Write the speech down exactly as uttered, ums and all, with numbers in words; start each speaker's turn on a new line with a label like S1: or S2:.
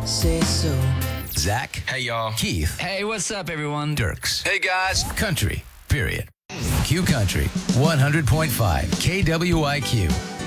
S1: say so.
S2: Zach.
S3: Hey, y'all.
S2: Keith.
S4: Hey, what's up, everyone?
S2: Dirks.
S3: Hey, guys.
S2: Country, period. Q Country, one hundred point five K W I Q.